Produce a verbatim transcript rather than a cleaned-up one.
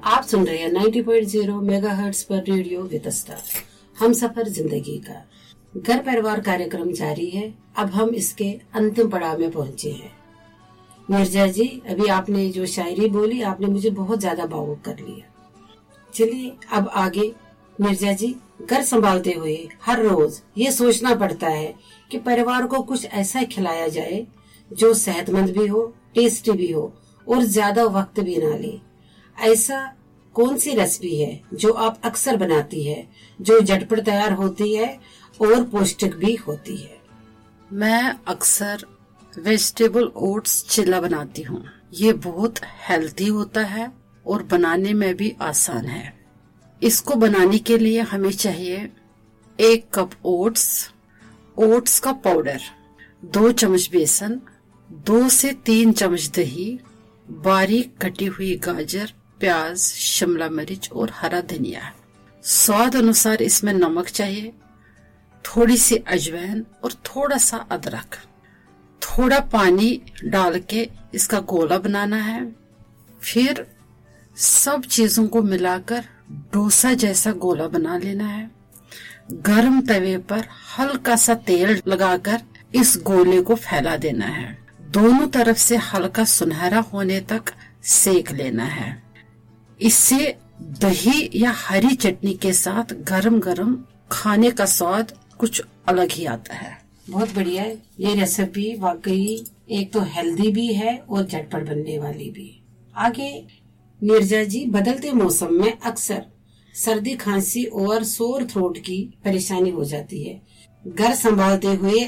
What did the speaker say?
आप सुन रहे हैं नब्बे पॉइंट शून्य मेगाहर्ट्ज पर रेडियो वितस्ता, हम सफर जिंदगी का। घर परिवार कार्यक्रम जारी है। अब हम इसके अंतिम पड़ाव में पहुंचे हैं। निर्जा जी, अभी आपने जो शायरी बोली, आपने मुझे बहुत ज्यादा भावुक कर लिया। चलिए अब आगे। निर्जा जी, घर संभालते हुए हर रोज ये सोचना पड़ता है कि परिवार को कुछ ऐसा खिलाया जाए जो सेहतमंद भी हो, टेस्टी भी हो और ज्यादा वक्त भी ना ले। ऐसा कौन सी रेसिपी है जो आप अक्सर बनाती है, जो झटपट तैयार होती है और पौष्टिक भी होती है? मैं अक्सर वेजिटेबल ओट्स चिल्ला बनाती हूँ। ये बहुत हेल्दी होता है और बनाने में भी आसान है। इसको बनाने के लिए हमें चाहिए एक कप ओट्स, ओट्स का पाउडर, दो चम्मच बेसन, दो से तीन चम्मच दही, बारीक कटी हुई गाजर, प्याज, शिमला मिर्च और हरा धनिया। स्वाद अनुसार इसमें नमक चाहिए, थोड़ी सी अजवाइन और थोड़ा सा अदरक। थोड़ा पानी डाल के इसका गोला बनाना है। फिर सब चीजों को मिलाकर डोसा जैसा गोला बना लेना है। गर्म तवे पर हल्का सा तेल लगाकर इस गोले को फैला देना है। दोनों तरफ से हल्का सुनहरा होने तक सेक लेना है। इससे दही या हरी चटनी के साथ गरम गरम खाने का स्वाद कुछ अलग ही आता है। बहुत बढ़िया है ये रेसिपी, वाकई एक तो हेल्दी भी है और झटपट बनने वाली भी। आगे निर्जा जी, बदलते मौसम में अक्सर सर्दी, खांसी और सोर थ्रोट की परेशानी हो जाती है। घर संभालते हुए